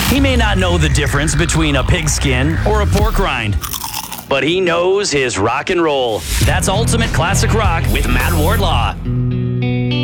He may not know the difference between a pigskin or a pork rind, but he knows his rock and roll. That's Ultimate Classic Rock with Matt Wardlaw.